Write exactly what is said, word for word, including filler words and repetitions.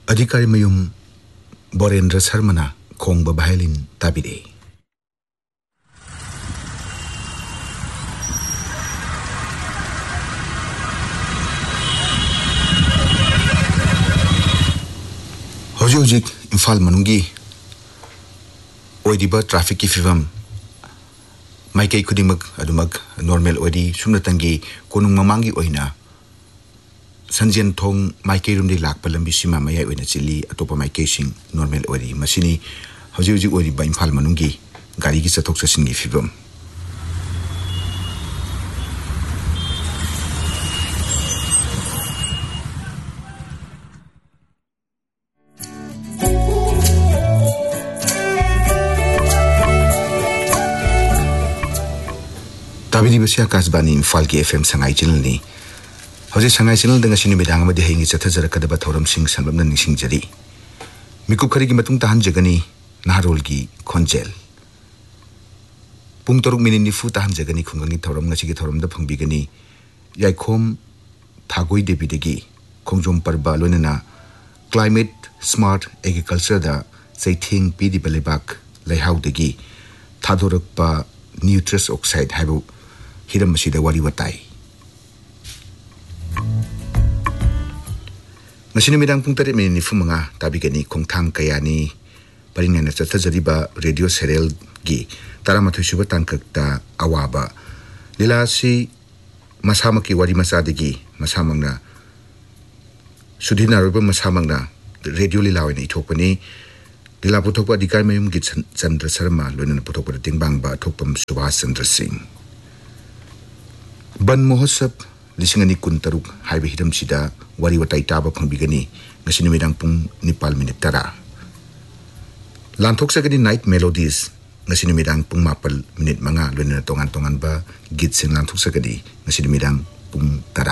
अधिकारी मयुम बोरेंद्र शर्मना खोंग violin ताबिरे हौजिक हौजिक Imphal मनुंगी ओइदिबा traffic की फिवम माइकई खुदिमक अदुमक normal ओइदी सुमनतंगी कोनुंग ममांगी ओइना Sanjan थोंग माइकई रुमदे Lakpa लंबी सीमा मयाई ओइना चिली अतोपा माइकई सिंग नॉर्मल ओइदी मसिनी हौजिक हौजिक ओइदिबा इम्फाल मनुंगी गाड़ी की चथोक चसिंगी फिवम ताबिदी बसिया कासबानी इम्फाल की एफएम संगाई चैनल ने हौजे संगाई चैनल दंग सिनि बिदांग मदि हेंगी चथजरकदबा थौरम सिंग संबमना निसिंगजरी मिकुप खरिगी मतुंग ताहन जगनी नारोल की खोंजेल पुंग तरुक मिनिट निफु ताहन जगनी खुंगंगी थौरम ngasi थौरम the फंगबिगनी याइखोम थागोई देबिदगी खोंजोम Parba लोनना climate smart agriculture दा सैथिंग पीदि बलेबाक लैहाउदगी थादोरकपा न्यूट्रस ऑक्साइड हाइबो हिरम मसीदा वारी वताई ngasi midang pung tare min nifu manga tabigani khongthang kayani paringnana chathajariba radio serial gi taramathoi suba tangkakta awaba lilasi masamaki wari masadagi masamangna sudhina roba masamangna radio lilawani ithopani lila puthokpa adikar mayum gi Chandra Sharma loinana puthokpa tingbangba thokpam Subhash Chandra Singh ban mohotsab lisingani kuntaruk haibe hidam sida wari watai taba phangbigani ngasi numidang pung nipal minute tara lanthok sagani night melodies ngasi numidang pung mapal minute manga loinana tongan tongan ba git sin lanthok sagani ngasi numidang pung tara